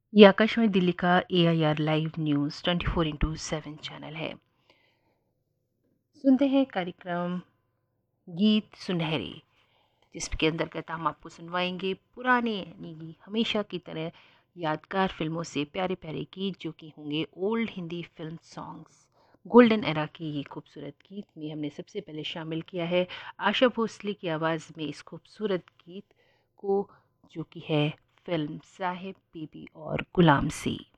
ये आकाशवाणी दिल्ली का AIR live news 24/7 channel है। सुनते हैं कार्यक्रम गीत सुनहरे, जिसके अंतर्गत हम आपको सुनवाएंगे पुराने यानी हमेशा की तरह यादगार फिल्मों से प्यारे प्यारे गीत जो कि होंगे old Hindi film songs. Golden era की ये खूबसूरत गीत में हमने सबसे पहले शामिल किया है आशा भोसले की आवाज़ में इस खूबसूरत गीत को, जो कि है फिल्म साहिब बीबी और गुलाम सी।